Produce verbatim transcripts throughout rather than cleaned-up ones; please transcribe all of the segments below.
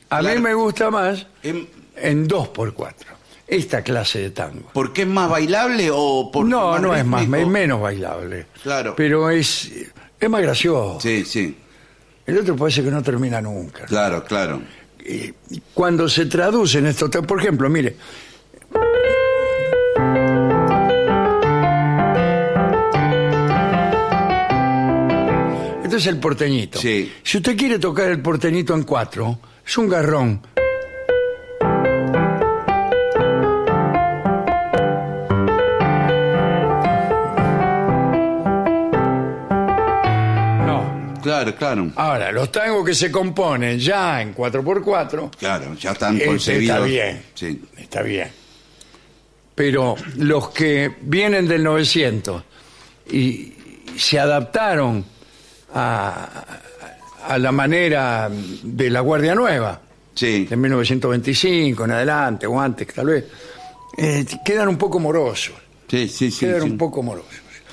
A Claro. mí me gusta más Em- en dos por cuatro, esta clase de tango. ¿Por qué es más bailable o por No, no es más, rítmico? es menos bailable. Claro. Pero es, es más gracioso. Sí, sí, El otro parece que no termina nunca. claro, claro. Y cuando se traducen estos, por ejemplo, mire. Este es el porteñito. Sí. Si usted quiere tocar el porteñito en cuatro, es un garrón. No. Claro, claro. Ahora, los tangos que se componen ya en cuatro por cuatro, Claro, ya están Este concebidos. está bien. Sí. está bien. Pero los que vienen del novecientos y se adaptaron a, a la manera de la Guardia Nueva, Sí. de mil novecientos veinticinco en adelante, o antes tal vez, eh, quedan un poco morosos. Sí, sí, sí. quedan sí. un poco morosos.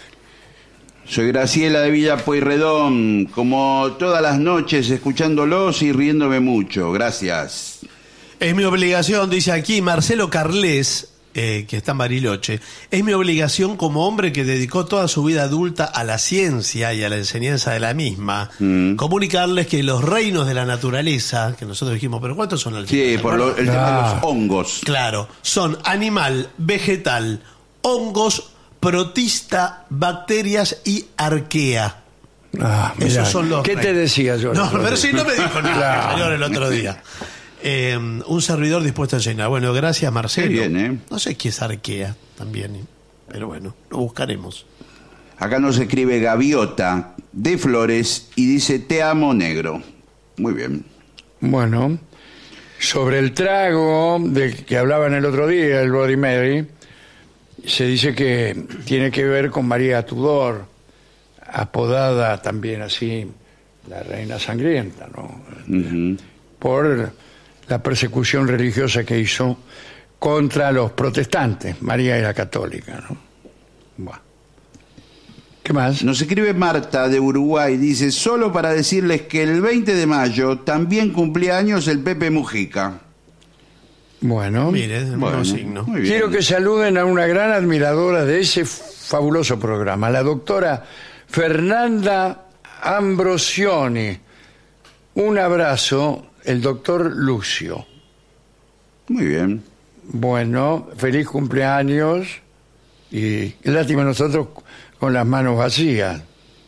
Soy Graciela de Villa Pueyrredón, como todas las noches escuchándolos y riéndome mucho. Gracias. Es mi obligación, dice aquí Marcelo Carles, eh, que está en Bariloche, es mi obligación como hombre que dedicó toda su vida adulta a la ciencia y a la enseñanza de la misma, Mm. comunicarles que los reinos de la naturaleza, que nosotros dijimos, pero ¿cuántos son al Sí, final? por lo- el tema de Ah. los hongos. Claro, son animal, vegetal, hongos, protista, bacterias y arquea. Ah, Esos mirá. son los ¿Qué te reyes. decía yo? el No, otro pero día? sí, no me dijo nada, Claro. señor, el otro día. Eh, un servidor dispuesto a enseñar. Bueno, gracias, Marcelo. Qué bien, ¿eh? No sé qué es arquea también, pero bueno, lo buscaremos. Acá nos escribe Gaviota de Flores y dice: Te amo, negro. Muy bien. Bueno, sobre el trago del que hablaban el otro día, el Bloody Mary, se dice que tiene que ver con María Tudor, apodada también así la reina sangrienta, ¿no? Ujú. Por la persecución religiosa que hizo contra los protestantes. María era católica, ¿no? Bueno. ¿Qué más? Nos escribe Marta de Uruguay, dice: solo para decirles que el veinte de mayo también cumplía años el Pepe Mujica. Bueno, Mire, es el Bueno, mismo signo. muy bien. quiero que saluden a una gran admiradora de ese fabuloso programa, la doctora Fernanda Ambrosioni. Un abrazo, el doctor Lucio. Muy bien. Bueno, feliz cumpleaños y lástima nosotros con las manos vacías.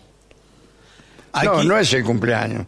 No, Aquí- no es el cumpleaños.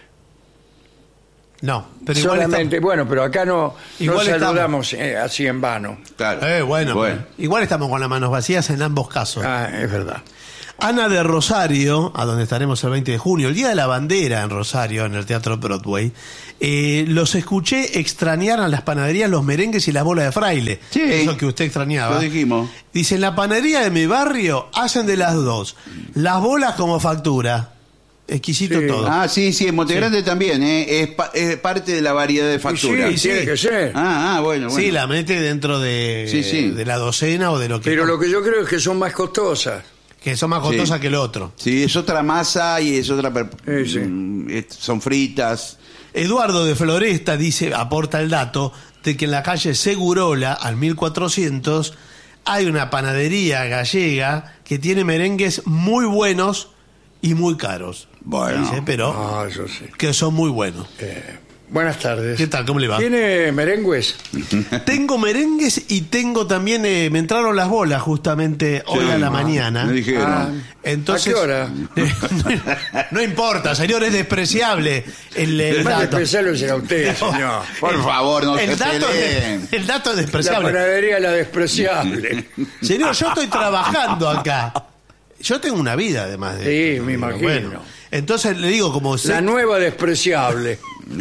No, pero igual Solamente, bueno, pero acá no, no Igual estamos. saludamos eh, así en vano. Claro. estamos- eh, bueno, Bueno. igual estamos con las manos vacías en ambos casos. Ah, es verdad. Ana de Rosario, a donde estaremos el veinte de junio, el Día de la Bandera en Rosario, en el Teatro Broadway, eh, los escuché extrañar a las panaderías los merengues y las bolas de fraile. Sí. Eso que usted extrañaba. Lo dijimos. Dice, en la panadería de mi barrio hacen de las dos. Las bolas como factura. Exquisito Sí. todo. Ah, sí, sí, en Montegrande también, ¿eh? Es, pa- es parte de la variedad de facturas. Sí, tiene que ser. Ah, ah, bueno, bueno. Sí, la mete dentro de, Sí, sí. de la docena o de lo que... Pero lo que yo creo es que son más costosas. Que son más costosas Sí. que el otro. Sí, es otra masa y es otra... per- Sí, sí. mm, es- son fritas. Eduardo de Floresta dice, aporta el dato de que en la calle Segurola, al mil cuatrocientos, hay una panadería gallega que tiene merengues muy buenos y muy caros. Bueno. Dice, pero Ah, eso sí. que son muy buenos. Buenas tardes. ¿Qué tal? ¿Cómo le va? ¿Tiene merengues? Tengo merengues y tengo también, eh, me entraron las bolas justamente hoy Sí. a la Ah, mañana. me dijeron. Ah, Entonces, ¿a qué hora? no importa, señor, es despreciable el, el El más dato. despreciable será usted, señor. Por favor, no el se dato, peleen. es, el dato es La despreciable. panadería la despreciable. Señor, yo estoy trabajando acá. Yo tengo una vida además de Sí, esto. me Digo, imagino. bueno, entonces le digo, como sé- La nueva despreciable.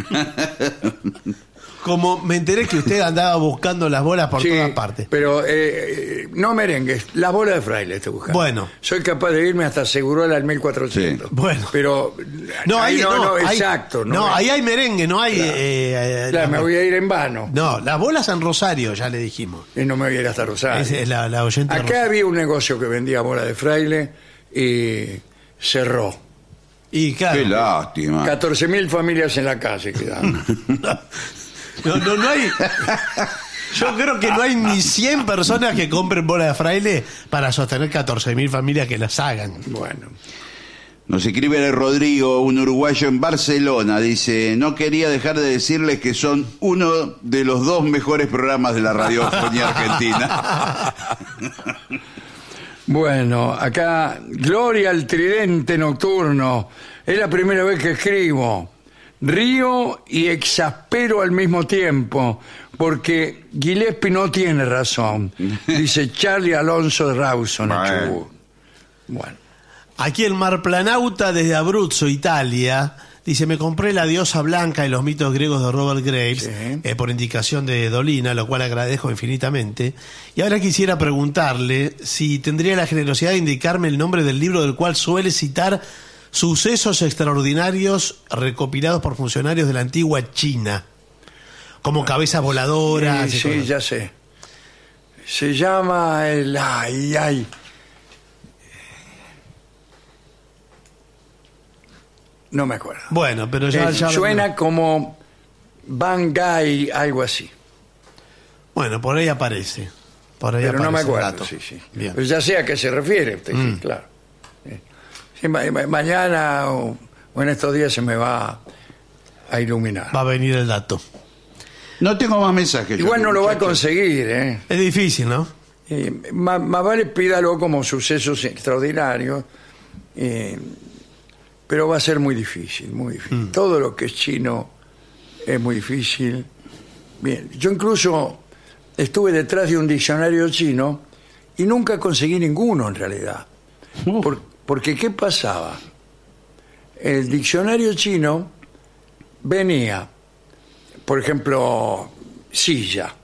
como me enteré que usted andaba buscando las bolas por Sí, todas partes. pero eh, eh, no merengues, las bolas de fraile estoy buscando. Bueno. Soy capaz de irme hasta Segurola al mil cuatrocientos. Sí. Bueno. Pero No, ahí ahí no, no, ahí- exacto. No, me- ahí hay merengue, no hay. Claro. eh, eh, Claro, la- me voy a ir en vano. No, las bolas en Rosario, ya le dijimos. Y no me voy a ir hasta Rosario. Esa es la, la oyente de Acá Rosario. había un negocio que vendía bolas de fraile y cerró. Y claro. Qué lástima. catorce mil familias en la calle quedaron. No, no, no hay. Yo creo que no hay ni cien personas que compren bola de fraile para sostener catorce mil familias que las hagan. Bueno. Nos escribe Rodrigo, un uruguayo en Barcelona. Dice: no quería dejar de decirles que son uno de los dos mejores programas de la radiofonía argentina. Bueno, acá, Gloria al tridente nocturno. Es la primera vez que escribo. Río y exaspero al mismo tiempo, porque Gillespie no tiene razón. Dice Charlie Alonso de Rawson, en Bueno. Chubut. Bueno. Aquí el marplanauta desde Abruzzo, Italia, dice: me compré La diosa blanca y los mitos griegos de Robert Graves, Sí. eh, por indicación de Dolina, lo cual agradezco infinitamente. Y ahora quisiera preguntarle si tendría la generosidad de indicarme el nombre del libro del cual suele citar sucesos extraordinarios recopilados por funcionarios de la antigua China, como cabezas voladoras. Sí, y sí, cosas. ya sé. Se llama el... Ay, ay. No me acuerdo. Bueno, pero ya, Eh, ya lo- suena como Bangai, algo así. Bueno, por ahí aparece. Por ahí Pero no me aparece el acuerdo. dato. Sí, sí. Bien. Pero ya sé a qué se refiere usted, sí, Mm. claro. Sí. Sí, ma- ma- mañana o, o en estos días se me va a iluminar. Va a venir el dato. No tengo más mensajes. Igual yo, no lo va a muchachos. conseguir, ¿eh? Es difícil, ¿no? Eh, más, más vale pídalo como sucesos extraordinarios, eh, pero va a ser muy difícil, muy difícil. Mm. Todo lo que es chino es muy difícil. Bien, yo incluso estuve detrás de un diccionario chino y nunca conseguí ninguno en realidad. Uh, Por- porque ¿qué pasaba? El diccionario chino venía, por ejemplo, silla.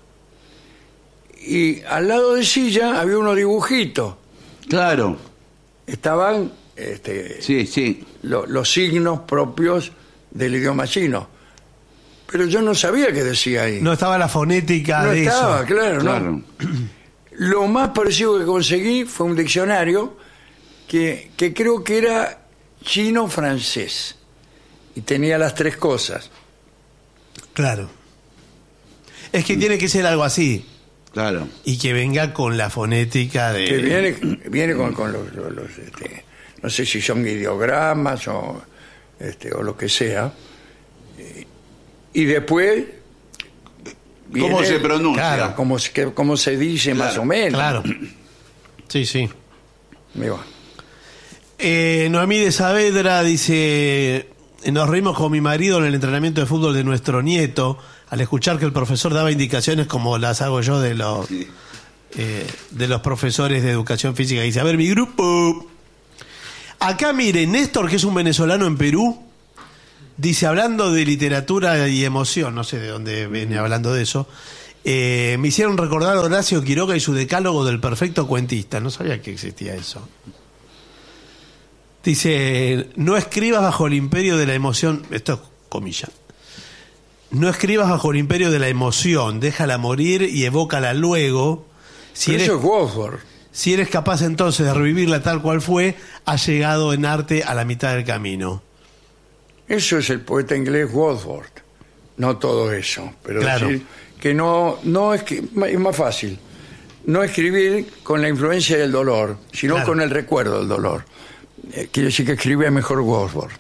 Y al lado de silla había unos dibujitos. Claro. Estaban este, Sí, sí. lo- los signos propios del idioma chino. Pero yo no sabía qué decía ahí. No estaba la fonética No de estaba, eso. claro, Claro. no. Lo más parecido que conseguí fue un diccionario que, que creo que era chino-francés. Y tenía las tres cosas. Claro. Es que tiene que ser algo así. Claro. Y que venga con la fonética de... Que viene, viene con, con los, los- los, este, no sé si son ideogramas o, este, o lo que sea. Eh, Y después... ¿Cómo viene se pronuncia? Claro. Como, se- que- como se dice más Claro, o menos. Claro. Sí, sí. Me va. Eh, Noemí de Saavedra dice: nos reímos con mi marido en el entrenamiento de fútbol de nuestro nieto al escuchar que el profesor daba indicaciones como las hago yo de los Sí. eh, de los profesores de educación física. Dice: a ver, mi grupo. Acá mire, Néstor, que es un venezolano en Perú, dice, hablando de literatura y emoción, no sé de dónde viene hablando de eso, eh, me hicieron recordar a Horacio Quiroga y su decálogo del perfecto cuentista. No sabía que existía eso. Dice: no escribas bajo el imperio de la emoción, esto es comilla, no escribas bajo el imperio de la emoción, déjala morir y evócala luego. Si Pero eres, eso es Woodford. si eres capaz entonces de revivirla tal cual fue, has llegado en arte a la mitad del camino. Eso es el poeta inglés Woodford. No todo eso, pero Claro. decir que no, no es que es más fácil no escribir con la influencia del dolor, sino Claro. con el recuerdo del dolor. Eh, quiere decir que escribe mejor Woodford.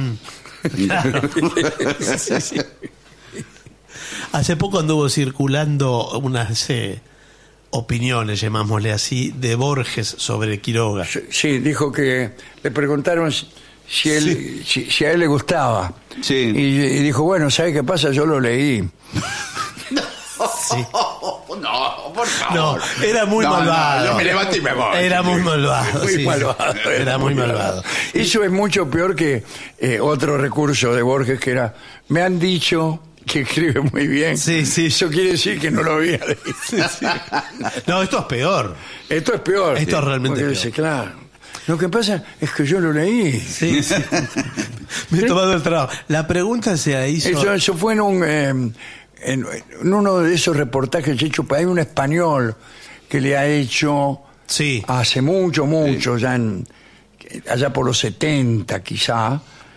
Sí, sí. Hace poco anduvo circulando unas eh, opiniones, llamámosle así, de Borges sobre Quiroga. Sí, sí, dijo que le preguntaron si, si él, si, si a él le gustaba. Sí. Y, y dijo, bueno, ¿sabe qué pasa? Yo lo leí. Sí. No, por favor. No, era muy No, malvado. no, yo me levanto y me voy. Era muy malvado. Muy sí. malvado. Era muy malvado. Eso es mucho peor que eh, otro recurso de Borges que era, me han dicho que escribe muy bien. Sí, sí. Eso quiere decir que no lo había leído. Sí, sí. No, esto es peor. Esto es peor. Esto es realmente Porque peor. dice, claro. Lo que pasa es que yo lo leí. Sí, sí. Me he tomado el trabajo. La pregunta se hizo. Eso, eso fue en un eh, en, en uno de esos reportajes hechos. Hay un español que le ha hecho Sí. hace mucho, mucho, ya en, allá por los setenta quizá,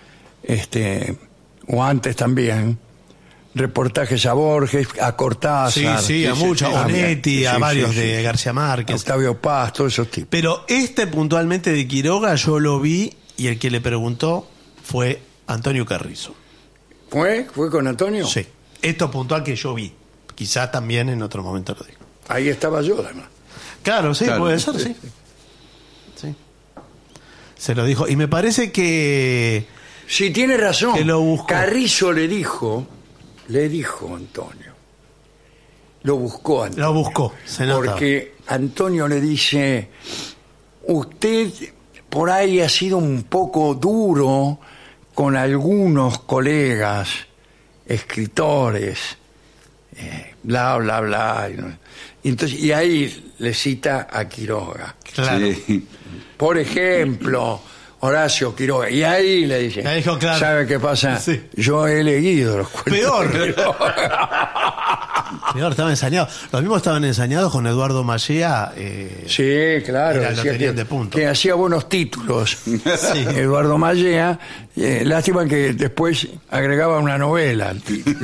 este, o antes también, reportajes a Borges, a Cortázar. Sí, sí, a muchos, a Onetti, a sí, varios sí, de sí. García Márquez. Octavio Paz, todos esos tipos. Pero este puntualmente de Quiroga yo lo vi y el que le preguntó fue Antonio Carrizo. ¿Fue? ¿Fue con Antonio? Sí. Esto puntual que yo vi. Quizás también en otro momento lo digo. Ahí estaba yo, además. Claro, sí, Claro. puede ser, sí. Sí. Se lo dijo. Y me parece que... Sí, tiene razón. Que lo buscó. Carrizo le dijo, le dijo a Antonio. Lo buscó Antonio. Lo buscó, se nota. Porque Antonio le dice, usted por ahí ha sido un poco duro con algunos colegas, escritores, eh, bla, bla, bla. Y, no- y entonces, y ahí le cita a Quiroga. Claro. Sí. Por ejemplo, Horacio Quiroga. Y ahí le dice, Ahí dijo, claro. ¿sabe qué pasa? Sí. Yo he leído los cuentos. Peor. de Quiroga. Peor, estaban ensañados. Los mismos estaban ensañados con Eduardo Mallea. Eh, Sí, claro. Era, lo decía tenían que, de punto. que hacía buenos títulos. Sí. Eduardo Mallea. Eh, lástima que después agregaba una novela al título.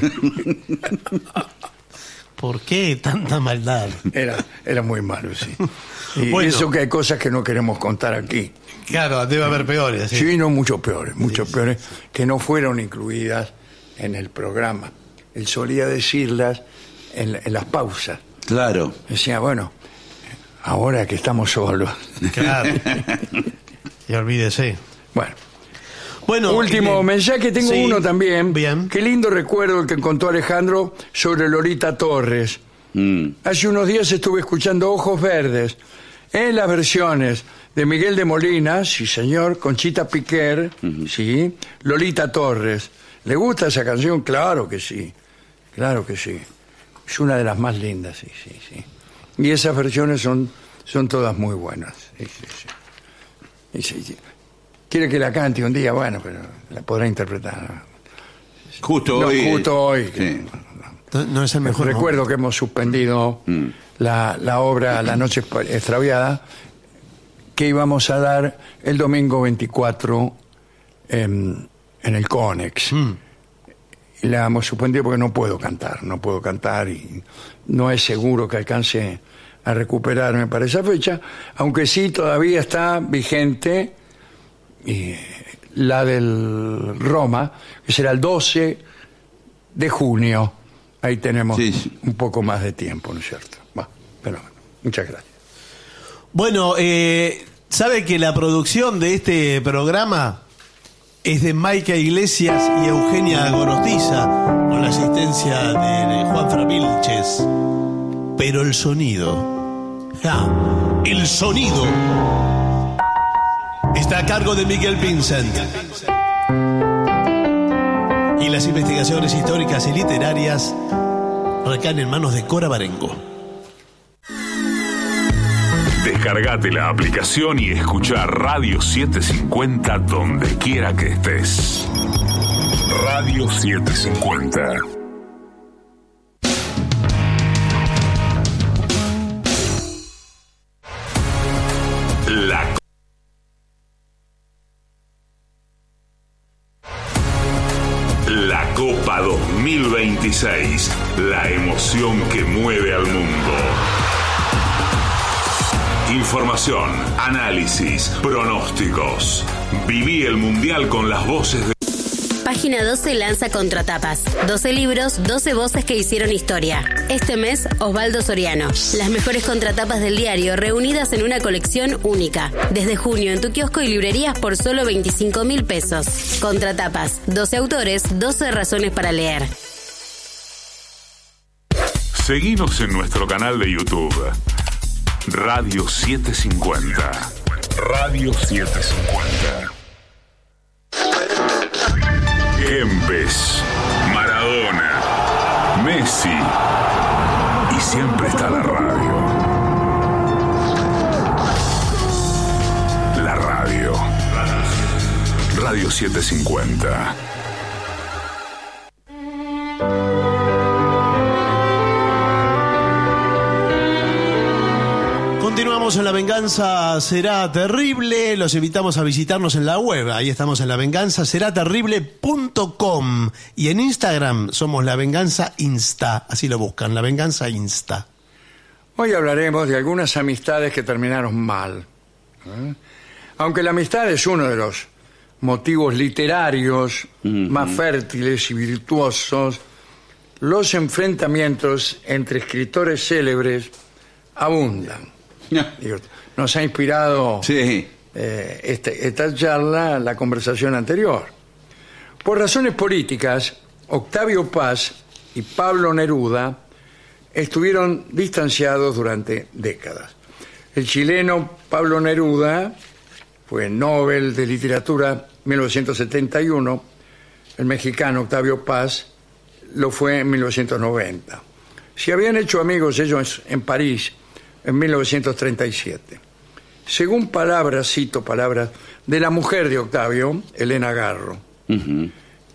¿Por qué tanta maldad? Era, era muy malo, sí. Y Bueno. eso que hay cosas que no queremos contar aquí. Claro, debe haber peores. Sí, Sí. no, mucho peores, mucho peores, que no fueron incluidas en el programa. Él solía decirlas en, en las pausas. Claro. Decía, bueno, ahora que estamos solos. Claro. Y olvídese. Bueno, Bueno, último eh, mensaje, tengo sí, uno también. Bien. Qué lindo recuerdo el que contó Alejandro sobre Lolita Torres. Mm. Hace unos días estuve escuchando Ojos Verdes en las versiones de Miguel de Molina, sí señor, Conchita Piquer, sí, Lolita Torres. ¿Le gusta esa canción? Claro que sí, claro que sí. Es una de las más lindas, sí, sí, sí. Y esas versiones son, son todas muy buenas. Sí, sí, sí. Y sí, sí. Quiere que la cante un día, bueno, pero la podrá interpretar. Justo No, hoy. justo hoy. Sí. No, no es el mejor. Recuerdo que hemos suspendido Mm. la, la obra La Noche Extraviada, que íbamos a dar el domingo veinticuatro en, en el Conex. Mm. Y la hemos suspendido porque no puedo cantar, no puedo cantar y no es seguro que alcance a recuperarme para esa fecha, aunque sí todavía está vigente y la del Roma, que será el doce de junio. Ahí tenemos Sí, sí. un poco más de tiempo, ¿no es cierto? Bueno, pero bueno, muchas gracias. Bueno, eh, ¿sabe que la producción de este programa es de Maica Iglesias y Eugenia Gorostiza, con la asistencia de Juan Fravilches? Pero el sonido, ja, el sonido, está a cargo de Miguel Vincent. Y las investigaciones históricas y literarias recaen en manos de Cora Barengo. Descargate la aplicación y escucha Radio setecientos cincuenta donde quiera que estés. Radio setecientos cincuenta. La La Copa dos mil veintiséis, la emoción que mueve al mundo. Información, análisis, pronósticos. Viví el Mundial con las voces de... Página doce lanza Contratapas. doce libros, doce voces que hicieron historia. Este mes, Osvaldo Soriano. Las mejores contratapas del diario reunidas en una colección única. Desde junio en tu kiosco y librerías por solo veinticinco mil pesos. Contratapas. doce autores, doce razones para leer. Seguinos en nuestro canal de YouTube. Radio setecientos cincuenta. Radio setecientos cincuenta. Kempes, Maradona, Messi y siempre está la radio. La radio. Radio setecientos cincuenta. Continuamos Estamos en La Venganza Será Terrible. Los invitamos a visitarnos en la web. Ahí estamos en la venganza será terrible punto com. Y en Instagram somos La Venganza Insta. Así lo buscan, La Venganza Insta. Hoy hablaremos de algunas amistades que terminaron mal. ¿Eh? Aunque la amistad es uno de los motivos literarios uh-huh. más fértiles y virtuosos, los enfrentamientos entre escritores célebres abundan. Digo, nos ha inspirado sí. eh, este, esta charla, la conversación anterior. Por razones políticas, Octavio Paz y Pablo Neruda estuvieron distanciados durante décadas. El chileno Pablo Neruda fue Nobel de Literatura mil novecientos setenta y uno, el mexicano Octavio Paz lo fue en mil novecientos noventa. Se habían hecho amigos ellos en París en mil novecientos treinta y siete. Según palabras, cito palabras, de la mujer de Octavio, Elena Garro. Uh-huh.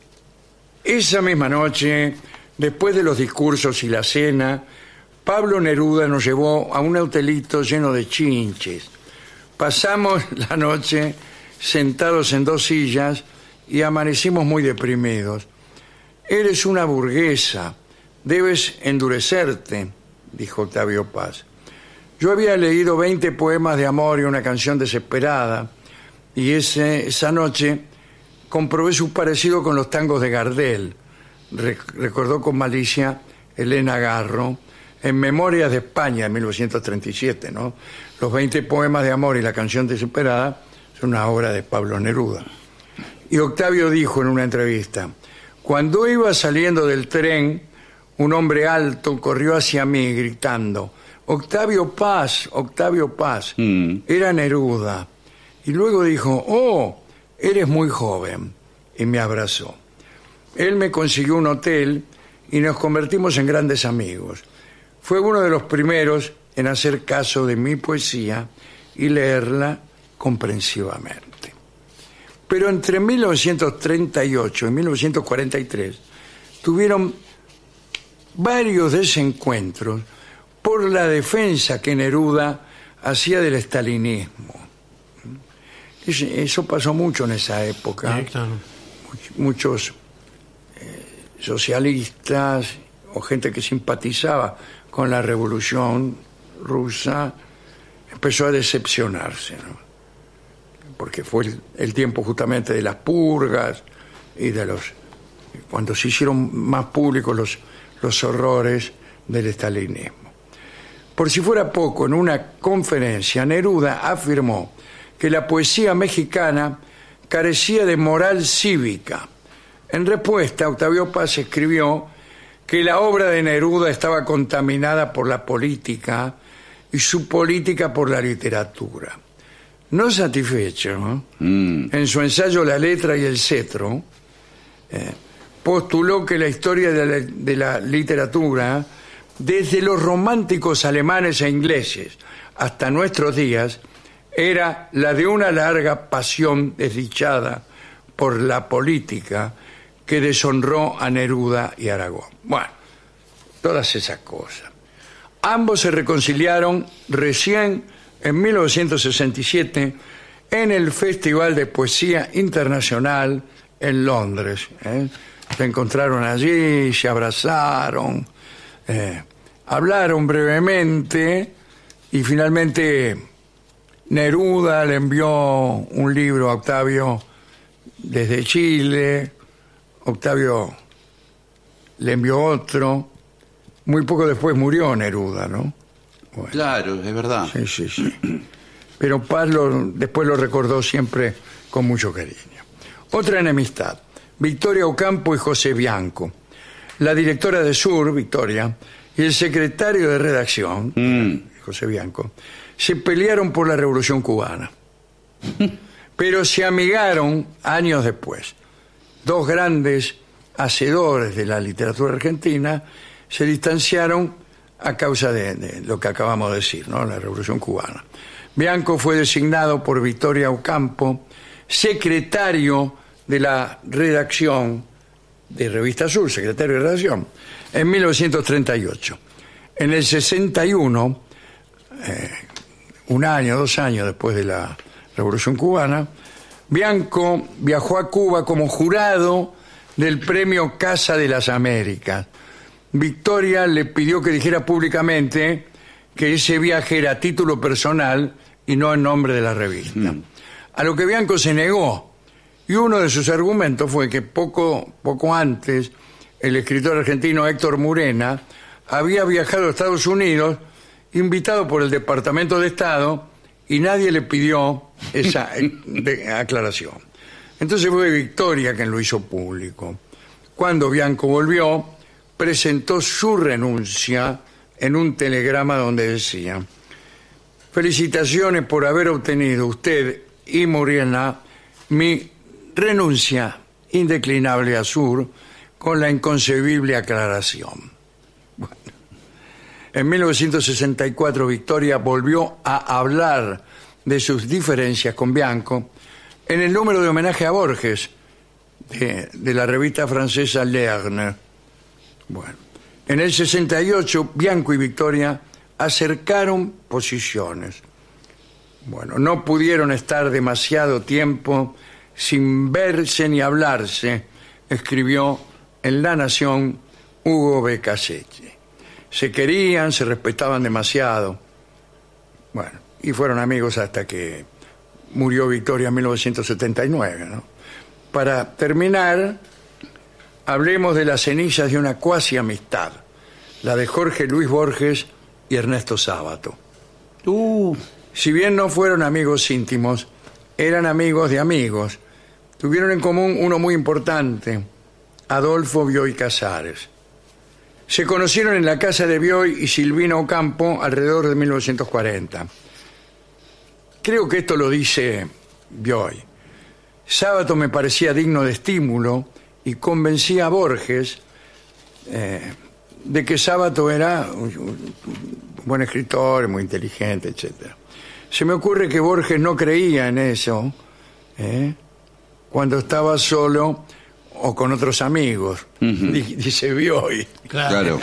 Esa misma noche, después de los discursos y la cena, Pablo Neruda nos llevó a un hotelito lleno de chinches. Pasamos la noche sentados en dos sillas y amanecimos muy deprimidos. Eres una burguesa, debes endurecerte, dijo Octavio Paz. Yo había leído veinte poemas de amor y una canción desesperada, y ese, esa noche comprobé su parecido con los tangos de Gardel, Re- recordó con malicia Elena Garro, en Memorias de España, en mil novecientos treinta y siete, ¿no? Los veinte poemas de amor y la canción desesperada son una obra de Pablo Neruda. Y Octavio dijo en una entrevista: cuando iba saliendo del tren, un hombre alto corrió hacia mí gritando: Octavio Paz, Octavio Paz. Mm. Era Neruda. Y luego dijo: oh, eres muy joven. Y me abrazó. Él me consiguió un hotel y nos convertimos en grandes amigos. Fue uno de los primeros en hacer caso de mi poesía y leerla comprensivamente. Pero entre mil novecientos treinta y ocho y mil novecientos cuarenta y tres tuvieron varios desencuentros por la defensa que Neruda hacía del estalinismo. Eso pasó mucho en esa época. Sí, claro. Muchos eh, socialistas o gente que simpatizaba con la revolución rusa empezó a decepcionarse, ¿no? Porque fue el, el tiempo justamente de las purgas y de los cuando se hicieron más públicos los, los horrores del estalinismo. Por si fuera poco, en una conferencia, Neruda afirmó que la poesía mexicana carecía de moral cívica. En respuesta, Octavio Paz escribió que la obra de Neruda estaba contaminada por la política y su política por la literatura. No satisfecho, ¿no? Mm. En su ensayo La letra y el cetro, eh, postuló que la historia de la, de la literatura, desde los románticos alemanes e ingleses hasta nuestros días, era la de una larga pasión desdichada por la política que deshonró a Neruda y Aragón. Bueno, todas esas cosas. Ambos se reconciliaron recién en mil novecientos sesenta y siete en el Festival de Poesía Internacional en Londres. ¿eh? Se encontraron allí, se abrazaron, eh, hablaron brevemente y finalmente Neruda le envió un libro a Octavio desde Chile, Octavio le envió otro, muy poco después murió Neruda, ¿no? Bueno, claro, es verdad. Sí, sí, sí. Pero Paz lo, después lo recordó siempre con mucho cariño. Otra enemistad, Victoria Ocampo y José Bianco. La directora de Sur, Victoria, y el secretario de redacción, mm. José Bianco, se pelearon por la Revolución Cubana. Pero se amigaron años después. Dos grandes hacedores de la literatura argentina se distanciaron a causa de, de lo que acabamos de decir, ¿no? La Revolución Cubana. Bianco fue designado por Victoria Ocampo secretario de la redacción de Revista Sur, secretario de redacción, en mil novecientos treinta y ocho. En el sesenta y uno, eh, un año, dos años después de la Revolución Cubana, Bianco viajó a Cuba como jurado del premio Casa de las Américas. Victoria le pidió que dijera públicamente que ese viaje era a título personal y no en nombre de la revista. Mm. A lo que Bianco se negó, y uno de sus argumentos fue que poco, poco antes el escritor argentino Héctor Murena había viajado a Estados Unidos invitado por el Departamento de Estado y nadie le pidió esa aclaración. Entonces fue Victoria quien lo hizo público. Cuando Bianco volvió, presentó su renuncia en un telegrama donde decía: felicitaciones por haber obtenido usted y Murena mi renuncia indeclinable a Sur con la inconcebible aclaración. Bueno, en mil novecientos sesenta y cuatro Victoria volvió a hablar de sus diferencias con Bianco en el número de homenaje a Borges de, de la revista francesa L'Erne. Bueno, en el sesenta y ocho Bianco y Victoria acercaron posiciones. Bueno, no pudieron estar demasiado tiempo sin verse ni hablarse, escribió en La Nación Hugo Becassetti. Se querían, se respetaban demasiado. Bueno, y fueron amigos hasta que murió Victoria en mil novecientos setenta y nueve, ¿no? Para terminar, hablemos de las cenizas de una cuasi amistad, la de Jorge Luis Borges y Ernesto Sábato. Uh. Si bien no fueron amigos íntimos, eran amigos de amigos. Tuvieron en común uno muy importante, Adolfo Bioy Casares. Se conocieron en la casa de Bioy y Silvina Ocampo alrededor de mil novecientos cuarenta. Creo que esto lo dice Bioy. Sábato me parecía digno de estímulo y convencía a Borges eh, de que Sábato era un, un buen escritor, muy inteligente, etcétera. Se me ocurre que Borges no creía en eso ¿eh? cuando estaba solo o con otros amigos, uh-huh. dice Bioy. Claro.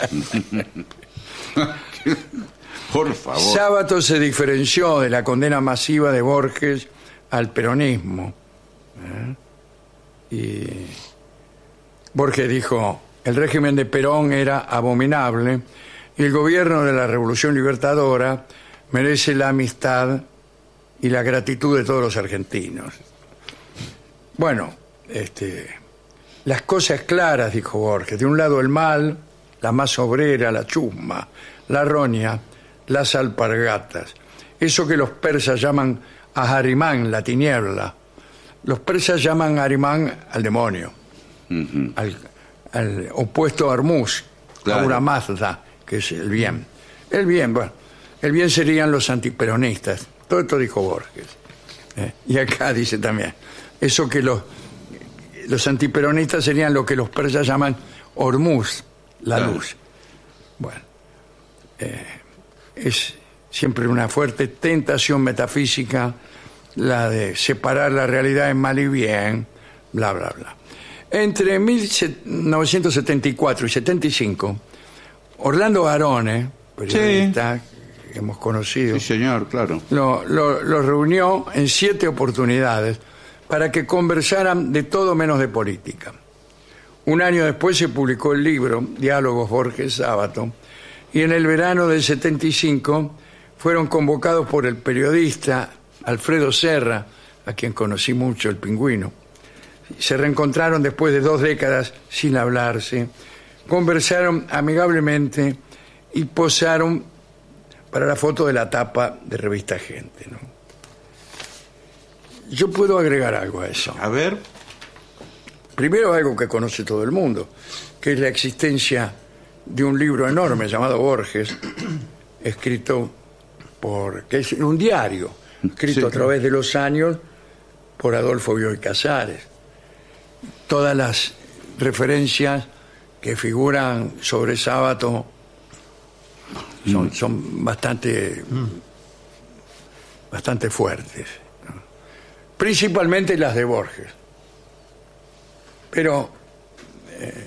Por favor. Sábato se diferenció de la condena masiva de Borges al peronismo. ¿eh? Y Borges dijo: el régimen de Perón era abominable y el gobierno de la Revolución Libertadora merece la amistad y la gratitud de todos los argentinos. Bueno, este, las cosas claras, dijo Borges. De un lado el mal, la más obrera, la chusma, la roña, las alpargatas. Eso que los persas llaman a Harimán, la tiniebla. Los persas llaman a Harimán al demonio, uh-huh. al, al opuesto a Hormuz, claro. Ahura Mazda, que es el bien. El bien, bueno, el bien serían los antiperonistas. Todo esto dijo Borges. ¿eh? Y acá dice también, eso que los, los antiperonistas serían lo que los persas llaman Hormuz, la claro. luz. Bueno, eh, es siempre una fuerte tentación metafísica la de separar la realidad en mal y bien, bla, bla, bla. Entre mil novecientos setenta y cuatro y setenta y cinco, Orlando Garone, periodista sí. que hemos conocido, sí, señor, claro, lo, lo, lo reunió en siete oportunidades para que conversaran de todo menos de política. Un año después se publicó el libro Diálogos Borges-Sábato, y en el verano del setenta y cinco fueron convocados por el periodista Alfredo Serra, a quien conocí mucho, el Pingüino. Se reencontraron después de dos décadas sin hablarse, conversaron amigablemente y posaron para la foto de la tapa de Revista Gente, ¿no? Yo puedo agregar algo a eso. A ver. Primero, algo que conoce todo el mundo, que es la existencia de un libro enorme llamado Borges, escrito por, que es un diario, escrito sí, a través de los años por Adolfo Bioy Casares. Todas las referencias que figuran sobre Sábato son, mm. son bastante, mm. bastante fuertes, ¿no? Principalmente las de Borges. Pero eh,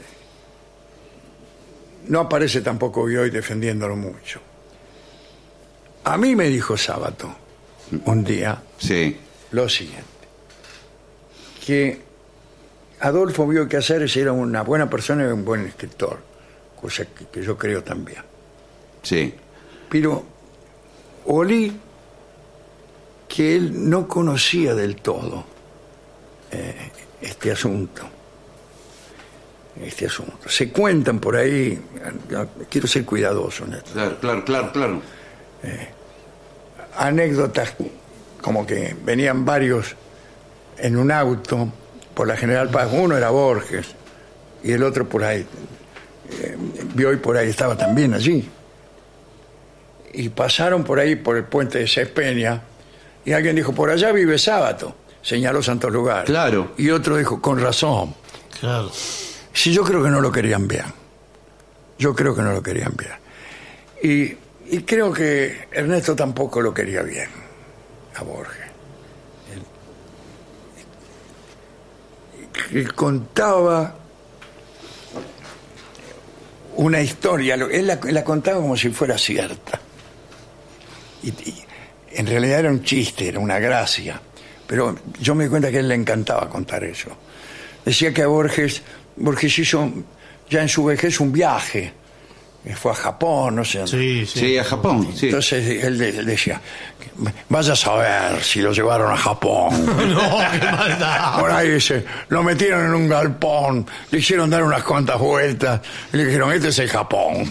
no aparece tampoco Bioy defendiéndolo mucho. A mí me dijo Sábato, un día Sí. lo siguiente, que Adolfo Bioy Casares era una buena persona y un buen escritor, cosa que, que yo creo también. Sí. Pero olí que él no conocía del todo eh, este asunto. Este asunto. Se cuentan por ahí, quiero ser cuidadoso en esto, Claro, claro, claro, claro. anécdotas como que venían varios en un auto por la General Paz. Uno era Borges y el otro por ahí, eh, Bioy por ahí estaba también allí. Y pasaron por ahí por el puente de Cespeña y alguien dijo, por allá vive Sábato, señaló Santos Lugar. Claro. Y otro dijo, con razón. Claro. Sí, yo creo que no lo querían bien. Yo creo que no lo querían bien. Y, y creo que Ernesto tampoco lo quería bien a Borges. Él, él contaba una historia, lo- él la, la contaba como si fuera cierta. Y, y en realidad era un chiste, era una gracia. Pero yo me di cuenta que a él le encantaba contar eso. Decía que a Borges, Borges hizo ya en su vejez un viaje. Eh, Fue a Japón, no sé dónde. Sí, sí. Sí, a Japón, sí. Entonces él, de- él decía, vaya a saber si lo llevaron a Japón. No, qué maldad. Por ahí dice, lo metieron en un galpón, le hicieron dar unas cuantas vueltas, y le dijeron, este es el Japón.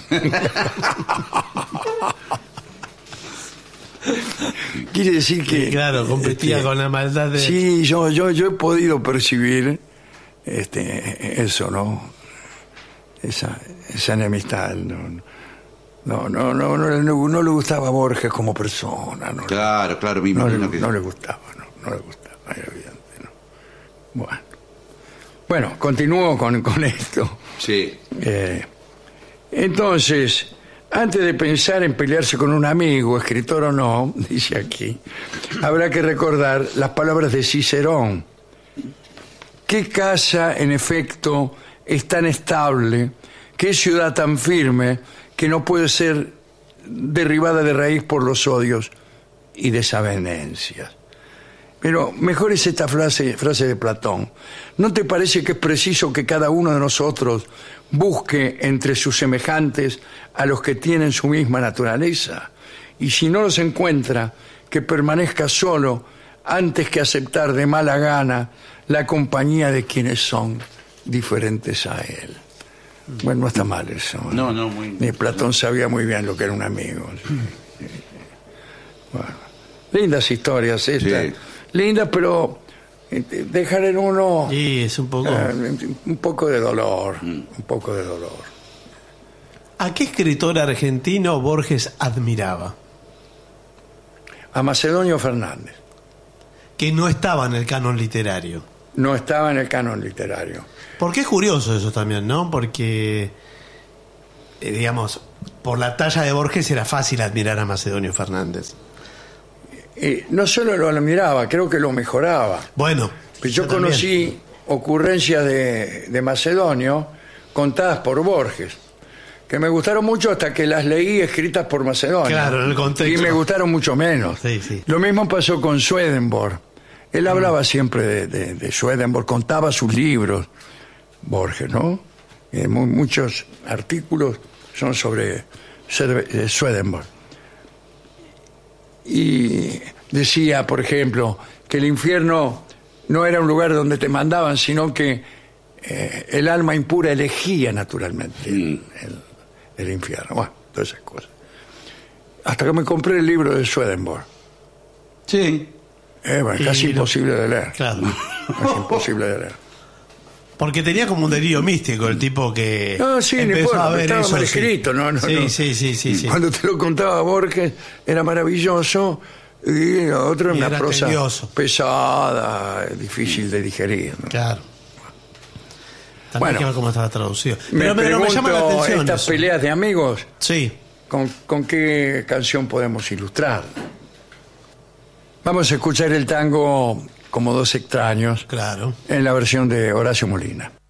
Quiere decir que... Sí, claro, competía este, con la maldad de... Sí, yo, yo, yo he podido percibir este, eso, ¿no? Esa, esa enemistad. No, no, no, no, no, no, no le gustaba a Borges como persona. No, Claro, claro, me no, le, imagino que no le gustaba, no, no le gustaba, era evidente, ¿no? Bueno, bueno, continúo con, con esto. Sí. Eh, entonces, antes de pensar en pelearse con un amigo, escritor o no, dice aquí, habrá que recordar las palabras de Cicerón. ¿Qué casa, en efecto, es tan estable? ¿Qué ciudad tan firme que no puede ser derribada de raíz por los odios y desavenencias? Pero mejor es esta frase, frase de Platón. ¿No te parece que es preciso que cada uno de nosotros busque entre sus semejantes a los que tienen su misma naturaleza? Y si no los encuentra, que permanezca solo antes que aceptar de mala gana la compañía de quienes son diferentes a él. Bueno, no está mal eso. No, no, muy- Ni Platón sabía muy bien lo que era un amigo. Bueno, lindas historias estas. Sí. Lindas, pero eh, dejan en uno Sí, es un poco... eh, un poco de dolor. Un poco de dolor. ¿A qué escritor argentino Borges admiraba? A Macedonio Fernández. Que no estaba en el canon literario. No estaba en el canon literario. Porque es curioso eso también, ¿no? Porque, eh, digamos, por la talla de Borges era fácil admirar a Macedonio Fernández. Y no solo lo admiraba, creo que lo mejoraba. Bueno, Pues yo también. conocí ocurrencias de, de Macedonio contadas por Borges, que me gustaron mucho hasta que las leí escritas por Macedonio. Claro, en el contexto. Y me gustaron mucho menos. Sí, sí. Lo mismo pasó con Swedenborg. Él hablaba siempre de, de, de Swedenborg, contaba sus libros, Borges, ¿no? Eh, mu- muchos artículos son sobre Ser- eh, Swedenborg. Y decía, por ejemplo, que el infierno no era un lugar donde te mandaban, sino que eh, el alma impura elegía naturalmente el, el- el infierno. Bueno, todas esas cosas. Hasta que me compré el libro de Swedenborg. Sí. Eh, bueno, Y casi lo- imposible de leer. Claro. Casi imposible de leer. Porque tenía como un delirio místico el tipo que No, sí, ni empezó importa, a ver estaba eso. mal sí. escrito, no, no, sí, no. sí, sí, sí, sí. Cuando te lo contaba Borges era maravilloso y el otro era Y una era prosa tedioso. pesada, difícil de digerir, ¿no? Claro. También Bueno. hay que ver cómo estaba traducido. Me Pero, pero me llama la pregunto, atención. estas eso. peleas de amigos, Sí. ¿con, con qué canción podemos ilustrar? Vamos a escuchar el tango Como dos extraños Claro. en la versión de Horacio Molina.